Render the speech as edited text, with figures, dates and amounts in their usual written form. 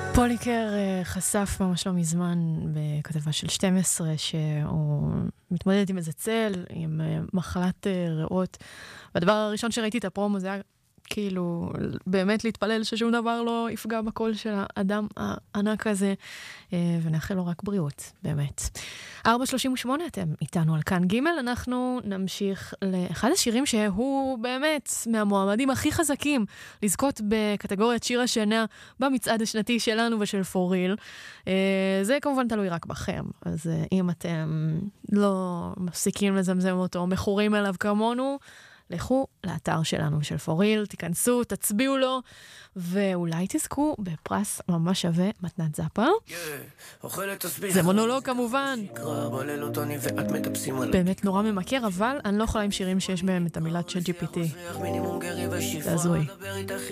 פוליקר חשף ממש לא מזמן בכתבה של 12 שהוא מתמודד עם איזה צל, עם מחלת ריאות. והדבר הראשון שראיתי את הפרומו זה היה כאילו באמת להתפלל ששום דבר לא יפגע בקול של האדם הענק הזה, ונאחל לו רק בריאות, באמת. 4:38 אתם איתנו על כאן ג'. אנחנו נמשיך לאחד השירים שהוא באמת מהמועמדים הכי חזקים לזכות בקטגוריית שיר השנה במצעד השנתי שלנו ושל פוריל. זה כמובן תלוי רק בכם, אז אם אתם לא מפסיקים לזמזם אותו, מכורים אליו כמונו, לכו לאתר שלנו של פוריל, תיכנסו, תצביעו לו, ואולי תזכו בפרס ממש שווה, מתנת זאפה. זה מונולוג כמובן. באמת נורא ממכר, אבל אני לא יכולה עם שירים שיש בהם את המילת של GPT. זה הזוי.